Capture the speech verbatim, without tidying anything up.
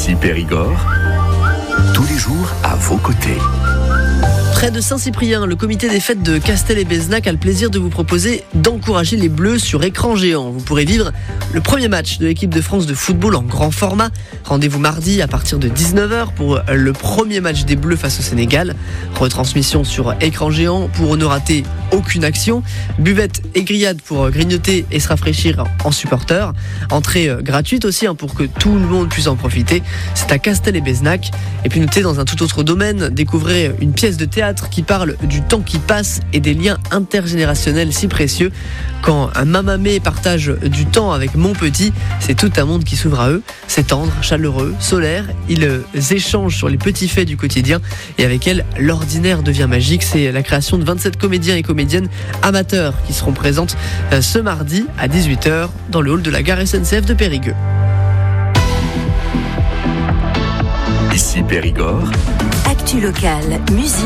Ici Périgord, tous les jours à vos côtés. Près de Saint-Cyprien, le comité des fêtes de Castel et Bézenac a le plaisir de vous proposer d'encourager les Bleus sur écran géant. Vous pourrez vivre le premier match de l'équipe de France de football en grand format. Rendez-vous mardi à partir de dix-neuf heures pour le premier match des Bleus face au Sénégal. Retransmission sur écran géant pour ne rater aucune action. Buvette et grillade pour grignoter et se rafraîchir en supporters. Entrée gratuite aussi hein, pour que tout le monde puisse en profiter. C'est à Castel et Bézenac. Et puis notez dans un tout autre domaine, découvrez une pièce de théâtre qui parle du temps qui passe et des liens intergénérationnels si précieux. Quand un mamamé partage du temps avec mon petit, c'est tout un monde qui s'ouvre à eux. C'est tendre, chaleureux, solaire. Ils échangent sur les petits faits du quotidien et avec elle, l'ordinaire devient magique. C'est la création de vingt-sept comédiens et comédiennes amateurs qui seront présentes ce mardi à dix-huit heures dans le hall de la gare S N C F de Périgueux. Ici Périgord. Actu locale, musique.